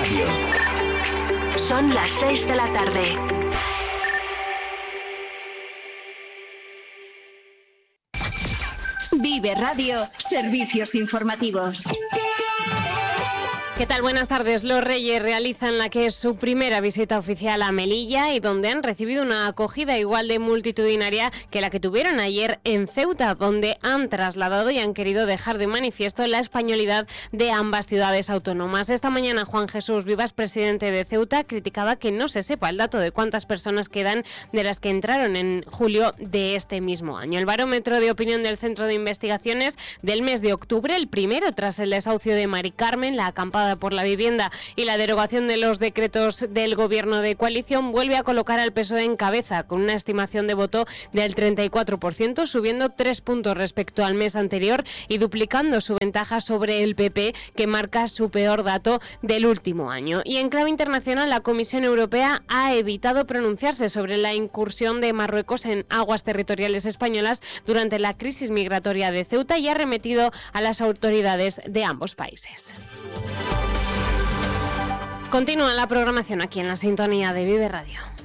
Radio. Son las 6 de la tarde. Vive Radio, servicios informativos. ¿Qué tal? Buenas tardes. Los Reyes realizan la que es su primera visita oficial a Melilla y donde han recibido una acogida igual de multitudinaria que la que tuvieron ayer en Ceuta, donde han trasladado y han querido dejar de manifiesto la españolidad de ambas ciudades autónomas. Esta mañana Juan Jesús Vivas, presidente de Ceuta, criticaba que no se sepa el dato de cuántas personas quedan de las que entraron en julio de este mismo año. El barómetro de opinión del Centro de Investigaciones del mes de octubre, el primero tras el desahucio de Mari Carmen, la acampada por la vivienda y la derogación de los decretos del gobierno de coalición, vuelve a colocar al PSOE en cabeza con una estimación de voto del 34%, subiendo 3 puntos respecto al mes anterior y duplicando su ventaja sobre el PP, que marca su peor dato del último año. Y en clave internacional, la Comisión Europea ha evitado pronunciarse sobre la incursión de Marruecos en aguas territoriales españolas durante la crisis migratoria de Ceuta y ha remitido a las autoridades de ambos países. Continúa la programación aquí en la sintonía de Vive Radio.